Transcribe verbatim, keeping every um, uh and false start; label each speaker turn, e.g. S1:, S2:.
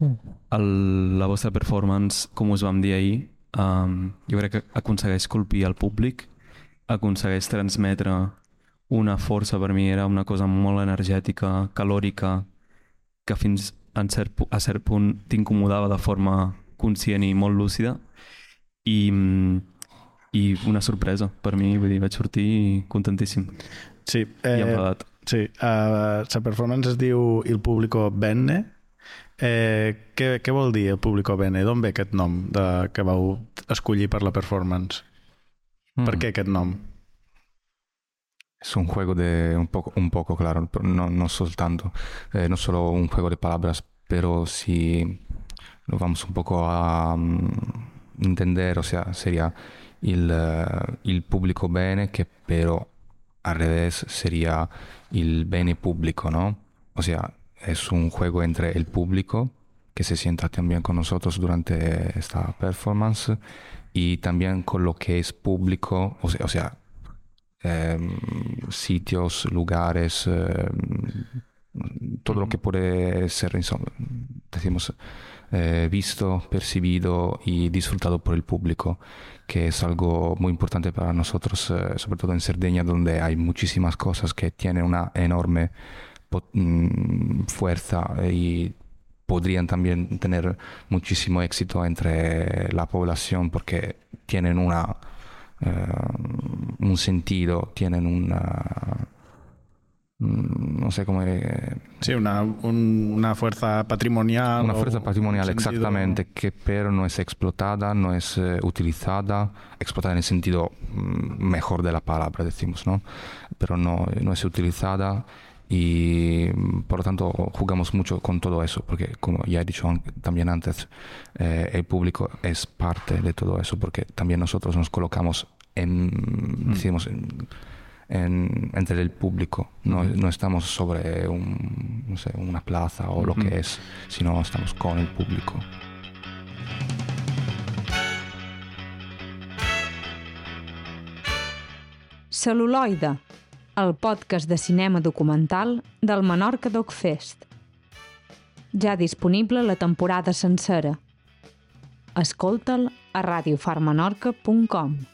S1: el, la vostra performance, com us vam dir ahir, um, jo crec que aconsegueix colpir el públic, aconsegueix transmetre una força. Per mi era una cosa molt energètica, calòrica, que fins en cert, a cert punt t'incomodava de forma conscient i molt lúcida, i, i una sorpresa per mi, vull dir, vaig sortir contentíssim.
S2: Sí, eh,
S1: i enfadat.
S2: Sí, uh, la performance es diu Il Pubblico Bene. Eh, què, què vol dir El Pubblico Bene? D'on ve aquest nom de, que vau escollir per la performance? Mm. Per què aquest nom?
S3: Es un juego de un poco, un poco claro, no, no soltanto, eh, no solo un juego de palabras, pero si lo vamos un poco a um, entender, o sea, sería il, uh, il pubblico bene, que pero al revés sería il bene público, ¿no? O sea, es un juego entre el público, que se sienta también con nosotros durante esta performance, y también con lo que es público, o sea, o sea Eh, sitios, lugares, eh, todo lo que puede ser, decimos, eh, visto, percibido y disfrutado por el público, que es algo muy importante para nosotros, eh, sobre todo en Cerdeña, donde hay muchísimas cosas que tienen una enorme pot- fuerza y podrían también tener muchísimo éxito entre la población porque tienen una Uh, un sentido, tienen una no sé cómo eh,
S2: sí, una, un, una fuerza patrimonial
S3: una fuerza patrimonial,
S2: sentido...
S3: exactamente, que pero no es explotada, no es uh, utilizada, explotada en el sentido um, mejor de la palabra, decimos, ¿no? Pero no, no es utilizada, y por lo tanto jugamos mucho con todo eso, porque como ya he dicho también antes, eh, el público es parte de todo eso, porque también nosotros nos colocamos en, mm. decimos, en, en, entre el público, no, no estamos sobre un, no sé, una plaza o lo mm. que es, sino estamos con el público.
S4: Cel·luloide, el podcast de cinema documental del Menorca Doc Fest. Ja disponible la temporada sencera. Escolta'l a radiofarmenorca punt com.